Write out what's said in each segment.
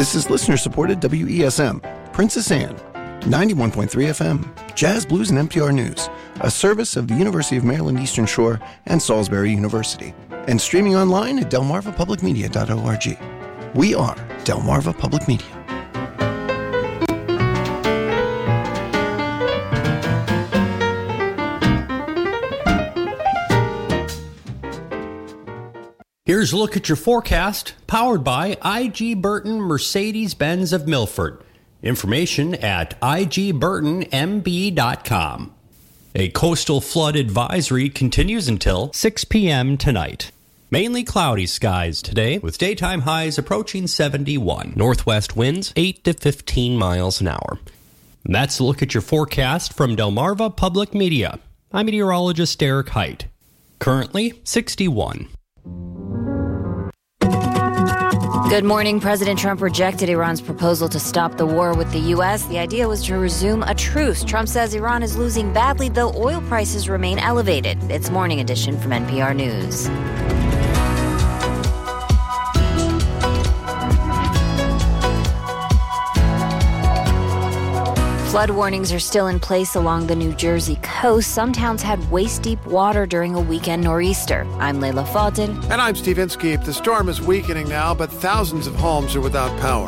This is listener-supported WESM, Princess Anne, 91.3 FM, Jazz, Blues, and NPR News, a service of the University of Maryland Eastern Shore and Salisbury University, and streaming online at delmarvapublicmedia.org. We are Delmarva Public Media. Here's a look at your forecast, powered by I.G. Burton Mercedes-Benz of Milford. Information at igburtonmb.com. A coastal flood advisory continues until 6 p.m. tonight. Mainly cloudy skies today, with daytime highs approaching 71. Northwest winds 8 to 15 miles an hour. And that's a look at your forecast from Delmarva Public Media. I'm meteorologist Derek Height. Currently 61. Good morning. President Trump rejected Iran's proposal to stop the war with the U.S. The idea was to resume a truce. Trump says Iran is losing badly, though oil prices remain elevated. It's Morning Edition from NPR News. Flood warnings are still in place along the New Jersey coast. Some towns had waist-deep water during a weekend nor'easter. I'm Layla Fadel. And I'm Steve Inskeep. The storm is weakening now, but thousands of homes are without power.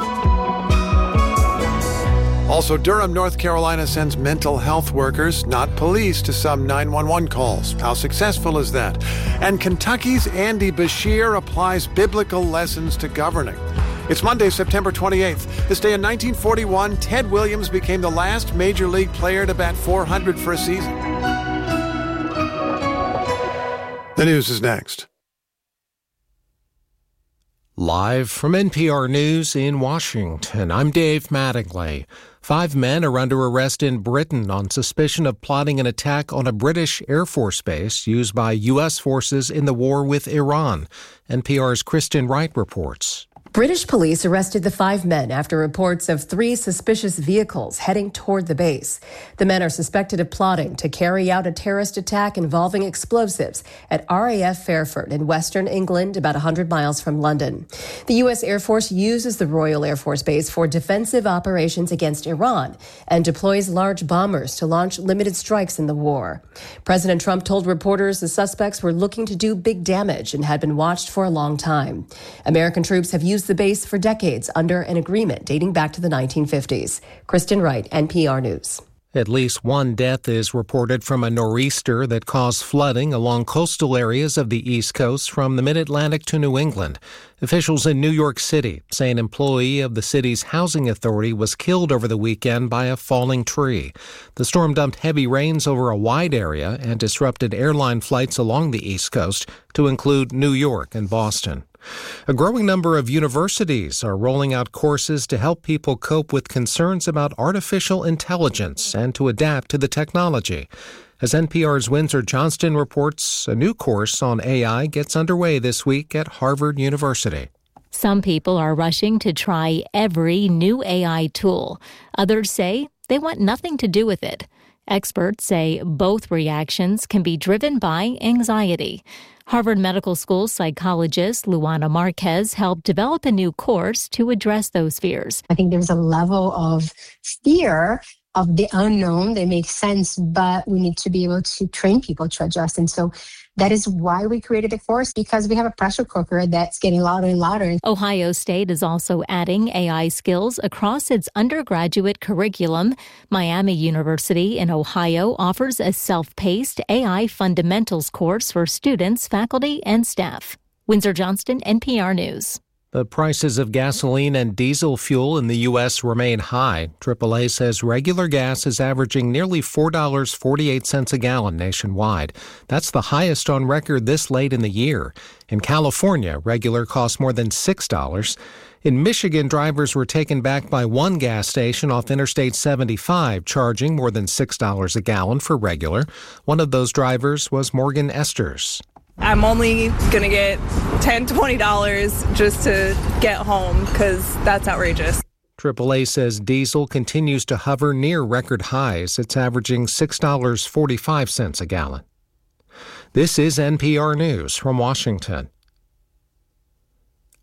Also, Durham, North Carolina sends mental health workers, not police, to some 911 calls. How successful is that? And Kentucky's Andy Bashir applies biblical lessons to governing. It's Monday, September 28th. This day in 1941, Ted Williams became the last major league player to bat .400 for a season. The news is next. Live from NPR News in Washington, I'm Dave Mattingly. 5 men are under arrest in Britain on suspicion of plotting an attack on a British Air Force base used by U.S. forces in the war with Iran. NPR's Kristen Wright reports. British police arrested the 5 men after reports of 3 suspicious vehicles heading toward the base. The men are suspected of plotting to carry out a terrorist attack involving explosives at RAF Fairford in western England, about 100 miles from London. The U.S. Air Force uses the Royal Air Force Base for defensive operations against Iran and deploys large bombers to launch limited strikes in the war. President Trump told reporters the suspects were looking to do big damage and had been watched for a long time. American troops have used the base for decades under an agreement dating back to the 1950s. Kristen Wright, NPR News. At least 1 death is reported from a nor'easter that caused flooding along coastal areas of the East Coast from the mid-Atlantic to New England. Officials in New York City say an employee of the city's housing authority was killed over the weekend by a falling tree. The storm dumped heavy rains over a wide area and disrupted airline flights along the East Coast, to include New York and Boston. A growing number of universities are rolling out courses to help people cope with concerns about artificial intelligence and to adapt to the technology. As NPR's Windsor Johnston reports, a new course on AI gets underway this week at Harvard University. Some people are rushing to try every new AI tool. Others say they want nothing to do with it. Experts say both reactions can be driven by anxiety. Harvard Medical School psychologist Luana Marquez helped develop a new course to address those fears. I think there's a level of fear of the unknown that makes sense, but we need to be able to train people to adjust. And so that is why we created the course, because we have a pressure cooker that's getting louder and louder. Ohio State is also adding AI skills across its undergraduate curriculum. Miami University in Ohio offers a self-paced AI fundamentals course for students, faculty, and staff. Windsor Johnston, NPR News. The prices of gasoline and diesel fuel in the U.S. remain high. AAA says regular gas is averaging nearly $4.48 a gallon nationwide. That's the highest on record this late in the year. In California, regular costs more than $6. In Michigan, drivers were taken back by one gas station off Interstate 75, charging more than $6 a gallon for regular. One of those drivers was Morgan Esters. I'm only going to get $10, $20 just to get home because that's outrageous. AAA says diesel continues to hover near record highs. It's averaging $6.45 a gallon. This is NPR News from Washington.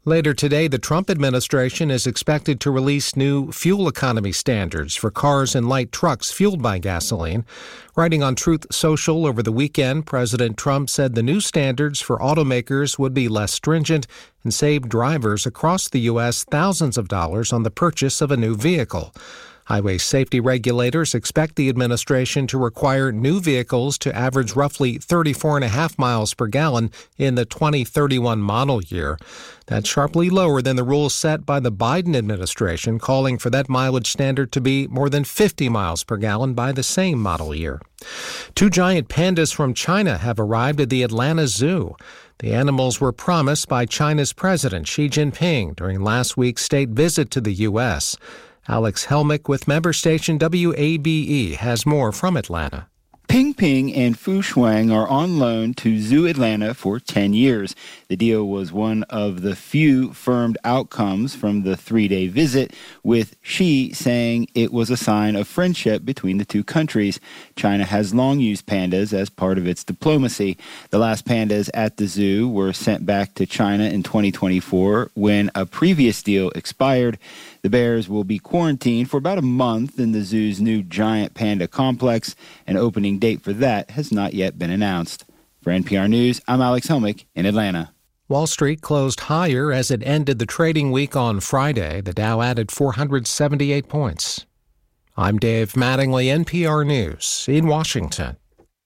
Later today, the Trump administration is expected to release new fuel economy standards for cars and light trucks fueled by gasoline. Writing on Truth Social over the weekend, President Trump said the new standards for automakers would be less stringent and save drivers across the U.S. thousands of dollars on the purchase of a new vehicle. Highway safety regulators expect the administration to require new vehicles to average roughly 34.5 miles per gallon in the 2031 model year. That's sharply lower than the rules set by the Biden administration, calling for that mileage standard to be more than 50 miles per gallon by the same model year. 2 giant pandas from China have arrived at the Atlanta Zoo. The animals were promised by China's President Xi Jinping during last week's state visit to the U.S. Alex Helmick with member station WABE has more from Atlanta. Ping Ping and Fu Shuang are on loan to Zoo Atlanta for 10 years. The deal was one of the few firmed outcomes from the 3-day visit, with Xi saying it was a sign of friendship between the two countries. China has long used pandas as part of its diplomacy. The last pandas at the zoo were sent back to China in 2024 when a previous deal expired. The bears will be quarantined for about a month in the zoo's new giant panda complex. An opening date for that has not yet been announced. For NPR News, I'm Alex Helmick in Atlanta. Wall Street closed higher as it ended the trading week on Friday. The Dow added 478 points. I'm Dave Mattingly, NPR News in Washington.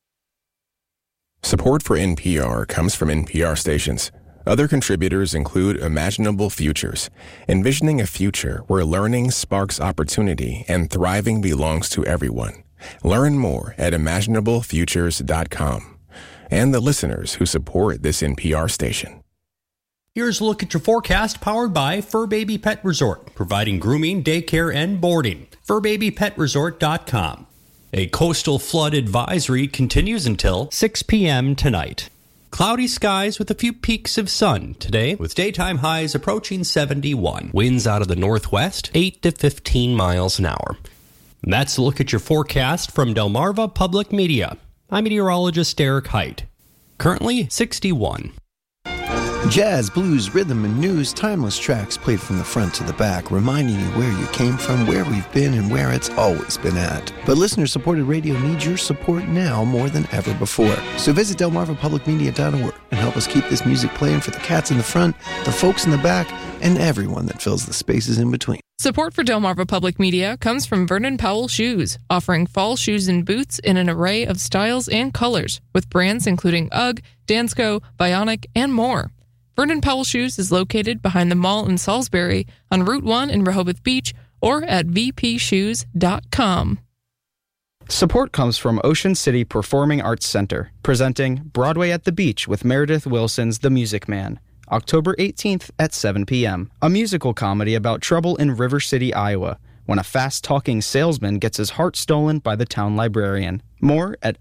Support for NPR comes from NPR stations. Other contributors include Imaginable Futures, envisioning a future where learning sparks opportunity and thriving belongs to everyone. Learn more at imaginablefutures.com. And the listeners who support this NPR station. Here's a look at your forecast powered by Fur Baby Pet Resort, providing grooming, daycare, and boarding. FurBabyPetResort.com. A coastal flood advisory continues until 6 p.m. tonight. Cloudy skies with a few peaks of sun today, with daytime highs approaching 71. Winds out of the northwest, 8 to 15 miles an hour. And that's a look at your forecast from Delmarva Public Media. I'm meteorologist Derek Height. Currently 61. Jazz, blues, rhythm, and news, timeless tracks played from the front to the back, reminding you where you came from, where we've been, and where it's always been at. But listener-supported radio needs your support now more than ever before. So visit delmarvapublicmedia.org and help us keep this music playing for the cats in the front, the folks in the back, and everyone that fills the spaces in between. Support for Delmarva Public Media comes from Vernon Powell Shoes, offering fall shoes and boots in an array of styles and colors, with brands including UGG, Dansko, Bionic, and more. Vernon Powell Shoes is located behind the mall in Salisbury, on Route 1 in Rehoboth Beach, or at vpshoes.com. Support comes from Ocean City Performing Arts Center, presenting Broadway at the Beach with Meredith Wilson's The Music Man, October 18th at 7 p.m., a musical comedy about trouble in River City, Iowa, when a fast-talking salesman gets his heart stolen by the town librarian. More at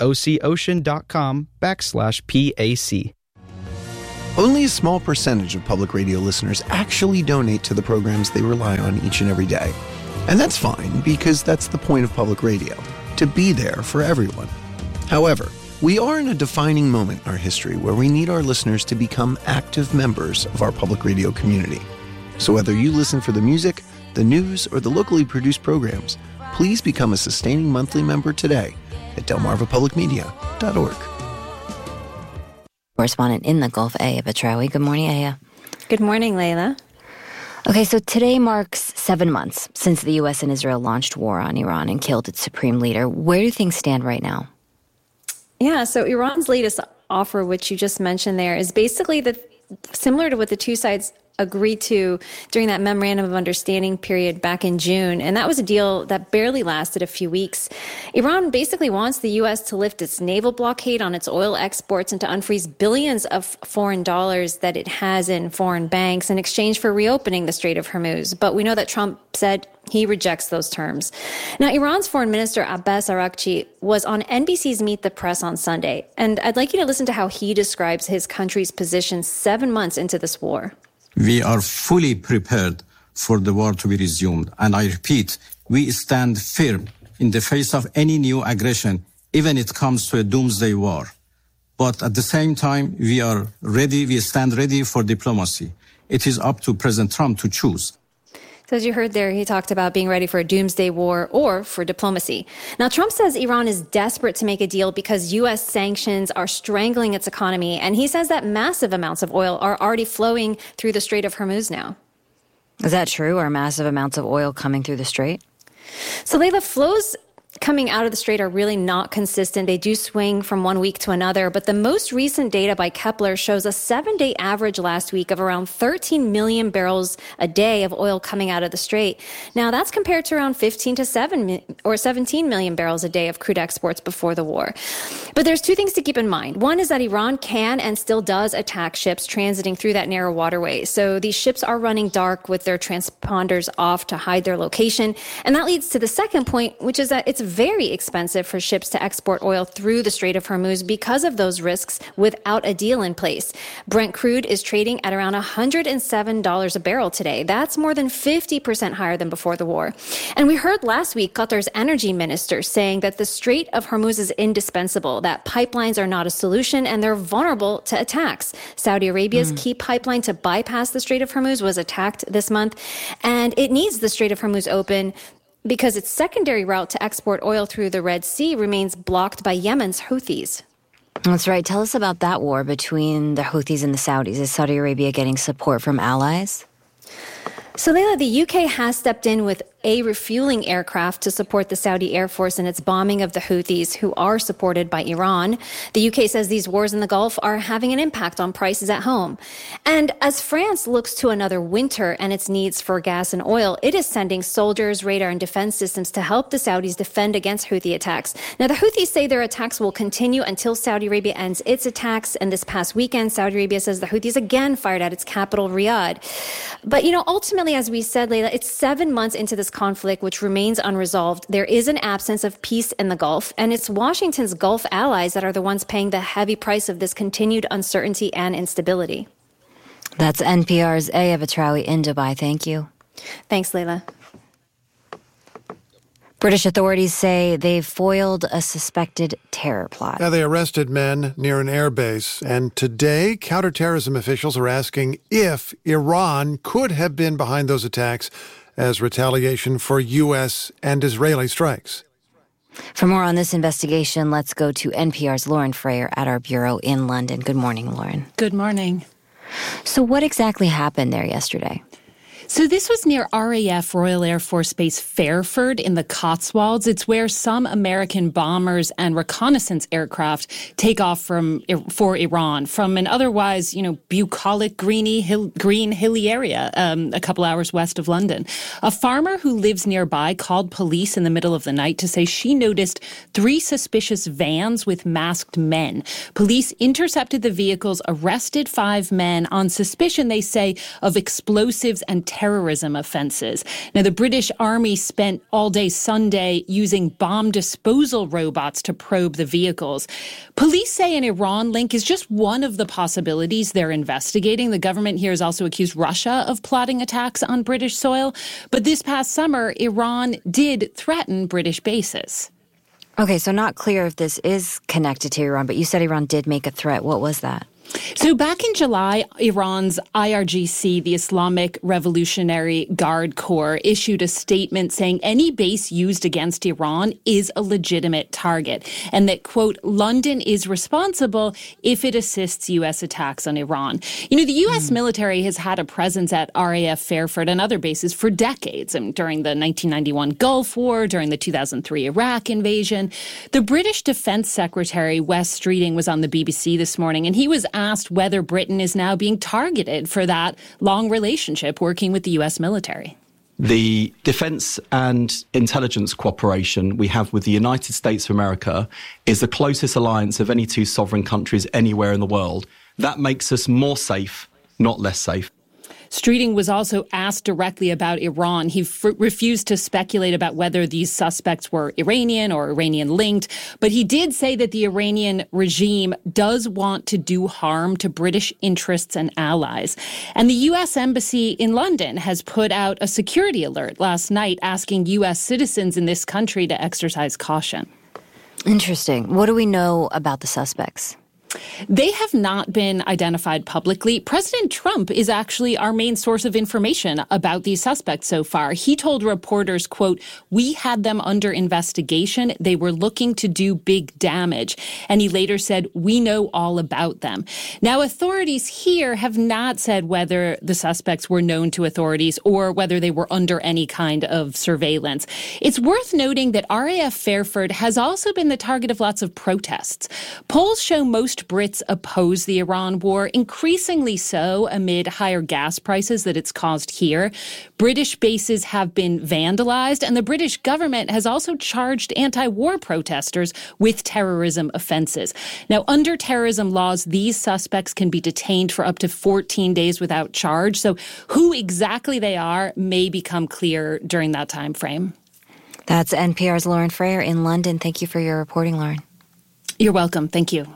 ococean.com/PAC. Only a small percentage of public radio listeners actually donate to the programs they rely on each and every day. And that's fine, because that's the point of public radio, to be there for everyone. However, we are in a defining moment in our history where we need our listeners to become active members of our public radio community. So whether you listen for the music, the news, or the locally produced programs, please become a sustaining monthly member today at delmarvapublicmedia.org. Correspondent in the Gulf, Aya Betrawi. Good morning, Aya. Good morning, Layla. Okay, so today marks 7 months since the U.S. and Israel launched war on Iran and killed its supreme leader. Where do things stand right now? Yeah, so Iran's latest offer, which you just mentioned there, is basically similar to what the two sides agreed to during that memorandum of understanding period back in June. And that was a deal that barely lasted a few weeks. Iran basically wants the U.S. to lift its naval blockade on its oil exports and to unfreeze billions of foreign dollars that it has in foreign banks in exchange for reopening the Strait of Hormuz. But we know that Trump said he rejects those terms. Now, Iran's foreign minister Abbas Araghchi was on NBC's Meet the Press on Sunday. And I'd like you to listen to how he describes his country's position 7 months into this war. We are fully prepared for the war to be resumed. And I repeat, we stand firm in the face of any new aggression, even if it comes to a doomsday war. But at the same time, we stand ready for diplomacy. it is up to President Trump to choose. So as you heard there, he talked about being ready for a doomsday war or for diplomacy. Now, Trump says Iran is desperate to make a deal because U.S. sanctions are strangling its economy. And he says that massive amounts of oil are already flowing through the Strait of Hormuz now. Is that true? Are massive amounts of oil coming through the strait? So, Layla, flows coming out of the strait are really not consistent. They do swing from one week to another, but the most recent data by Kepler shows a 7-day average last week of around 13 million barrels a day of oil coming out of the strait. Now, that's compared to around 15 to 17 million barrels a day of crude exports before the war. But there's two things to keep in mind. One is that Iran can and still does attack ships transiting through that narrow waterway. So these ships are running dark with their transponders off to hide their location. And that leads to the second point, which is that it's very expensive for ships to export oil through the Strait of Hormuz because of those risks without a deal in place. Brent crude is trading at around $107 a barrel today. That's more than 50% higher than before the war. And we heard last week Qatar's energy minister saying that the Strait of Hormuz is indispensable, that pipelines are not a solution and they're vulnerable to attacks. Saudi Arabia's key pipeline to bypass the Strait of Hormuz was attacked this month, and it needs the Strait of Hormuz open because its secondary route to export oil through the Red Sea remains blocked by Yemen's Houthis. That's right. Tell us about that war between the Houthis and the Saudis. Is Saudi Arabia getting support from allies? So, Layla, the UK has stepped in with a refueling aircraft to support the Saudi Air Force in its bombing of the Houthis, who are supported by Iran. The UK says these wars in the Gulf are having an impact on prices at home. And as France looks to another winter and its needs for gas and oil, it is sending soldiers, radar, and defense systems to help the Saudis defend against Houthi attacks. Now, the Houthis say their attacks will continue until Saudi Arabia ends its attacks. And this past weekend, Saudi Arabia says the Houthis again fired at its capital, Riyadh. But, ultimately, as we said, Layla, it's 7 months into this conflict, which remains unresolved. There is an absence of peace in the Gulf, and it's Washington's Gulf allies that are the ones paying the heavy price of this continued uncertainty and instability. That's NPR's Aya Vitraoui in Dubai. Thank you. Thanks, Layla. British authorities say they've foiled a suspected terror plot. Yeah, they arrested men near an airbase. And today, counterterrorism officials are asking if Iran could have been behind those attacks as retaliation for U.S. and Israeli strikes. For more on this investigation, let's go to NPR's Lauren Frayer at our bureau in London. Good morning, Lauren. Good morning. So what exactly happened there yesterday? So this was near RAF Royal Air Force Base Fairford in the Cotswolds. It's where some American bombers and reconnaissance aircraft take off for Iran from an otherwise, bucolic, green, hilly area a couple hours west of London. A farmer who lives nearby called police in the middle of the night to say she noticed 3 suspicious vans with masked men. Police intercepted the vehicles, arrested 5 men on suspicion, they say, of explosives and terrorism offenses. Now, the British Army spent all day Sunday using bomb disposal robots to probe the vehicles. Police say an Iran link is just one of the possibilities they're investigating. The government here has also accused Russia of plotting attacks on British soil. But this past summer, Iran did threaten British bases. Okay, so not clear if this is connected to Iran, but you said Iran did make a threat. What was that? So back in July, Iran's IRGC, the Islamic Revolutionary Guard Corps, issued a statement saying any base used against Iran is a legitimate target and that, quote, London is responsible if it assists U.S. attacks on Iran. The U.S. military has had a presence at RAF Fairford and other bases for decades. During the 1991 Gulf War, during the 2003 Iraq invasion. The British Defense Secretary, Wes Streeting, was on the BBC this morning, and he was asked whether Britain is now being targeted for that long relationship working with the U.S. military. The defense and intelligence cooperation we have with the United States of America is the closest alliance of any 2 sovereign countries anywhere in the world. That makes us more safe, not less safe. Streeting was also asked directly about Iran. He refused to speculate about whether these suspects were Iranian or Iranian-linked, but he did say that the Iranian regime does want to do harm to British interests and allies. And the U.S. Embassy in London has put out a security alert last night asking U.S. citizens in this country to exercise caution. Interesting. What do we know about the suspects? They have not been identified publicly. President Trump is actually our main source of information about these suspects so far. He told reporters, quote, "We had them under investigation. They were looking to do big damage." And he later said, "We know all about them." Now, authorities here have not said whether the suspects were known to authorities or whether they were under any kind of surveillance. It's worth noting that RAF Fairford has also been the target of lots of protests. Polls show most Brits oppose the Iran war, increasingly so amid higher gas prices that it's caused here. British bases have been vandalized, and the British government has also charged anti-war protesters with terrorism offenses. Now, under terrorism laws, these suspects can be detained for up to 14 days without charge. So who exactly they are may become clear during that time frame. That's NPR's Lauren Frayer in London. Thank you for your reporting, Lauren. You're welcome. Thank you.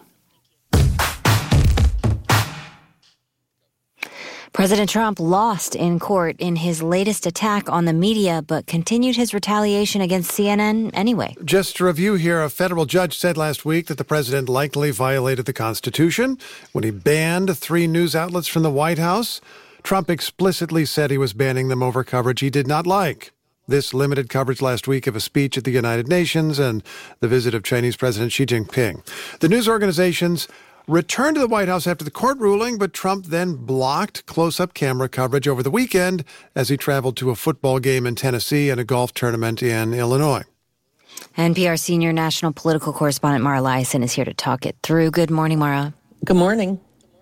President Trump lost in court in his latest attack on the media, but continued his retaliation against CNN anyway. Just to review here, a federal judge said last week that the president likely violated the Constitution when he banned 3 news outlets from the White House. Trump explicitly said he was banning them over coverage he did not like. This limited coverage last week of a speech at the United Nations and the visit of Chinese President Xi Jinping. The news organizations returned to the White House after the court ruling, but Trump then blocked close-up camera coverage over the weekend as he traveled to a football game in Tennessee and a golf tournament in Illinois. NPR senior national political correspondent Mara Liasson is here to talk it through. Good morning, Mara. Good morning.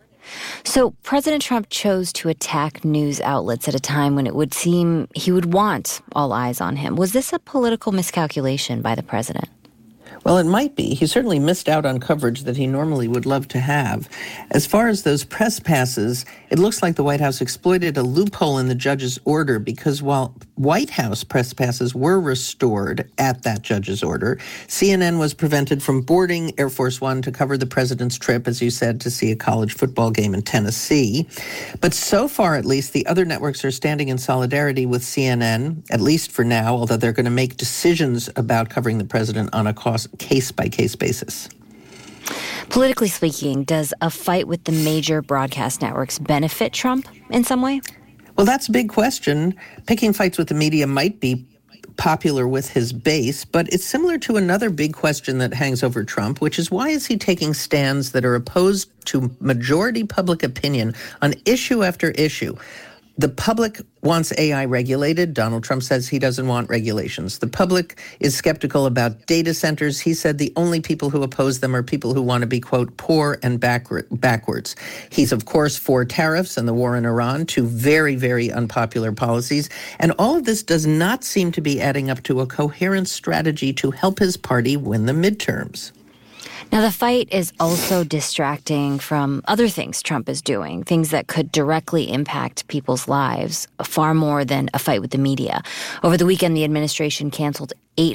So President Trump chose to attack news outlets at a time when it would seem he would want all eyes on him. Was this a political miscalculation by the president? Well, it might be. He certainly missed out on coverage that he normally would love to have. As far as those press passes, it looks like the White House exploited a loophole in the judge's order because while White House press passes were restored at that judge's order, CNN was prevented from boarding Air Force One to cover the president's trip, as you said, to see a college football game in Tennessee. But so far, at least, the other networks are standing in solidarity with CNN, at least for now, although they're going to make decisions about covering the president on a case-by-case basis. Politically speaking, does a fight with the major broadcast networks benefit Trump in some way? Well, that's a big question. Picking fights with the media might be popular with his base, but it's similar to another big question that hangs over Trump, which is why is he taking stands that are opposed to majority public opinion on issue after issue? The public wants AI regulated. Donald Trump says he doesn't want regulations. The public is skeptical about data centers. He said the only people who oppose them are people who want to be, quote, poor and backwards. He's, of course, for tariffs and the war in Iran, 2 very, very unpopular policies. And all of this does not seem to be adding up to a coherent strategy to help his party win the midterms. Now, the fight is also distracting from other things Trump is doing, things that could directly impact people's lives, far more than a fight with the media. Over the weekend, the administration canceled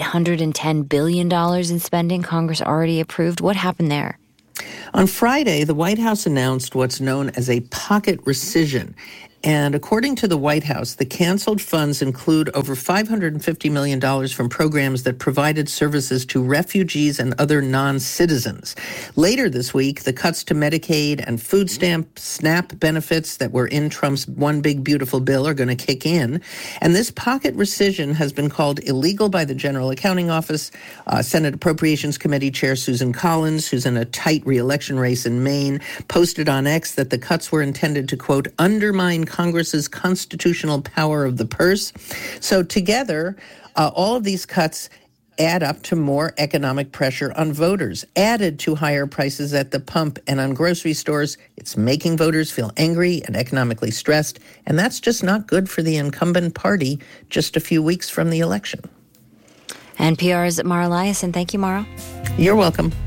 $810 billion in spending Congress already approved. What happened there? On Friday, the White House announced what's known as a pocket rescission. And according to the White House, the canceled funds include over $550 million from programs that provided services to refugees and other non-citizens. Later this week, the cuts to Medicaid and food stamp SNAP benefits that were in Trump's One Big Beautiful Bill are going to kick in. And this pocket rescission has been called illegal by the General Accounting Office. Senate Appropriations Committee Chair Susan Collins, who's in a tight re-election race in Maine, posted on X that the cuts were intended to, quote, undermine Congress's constitutional power of the purse. So together, all of these cuts add up to more economic pressure on voters, added to higher prices at the pump and on grocery stores. It's making voters feel angry and economically stressed, and that's just not good for the incumbent party just a few weeks from the election. NPR's Mara Liasson. Thank you, Mara. You're welcome.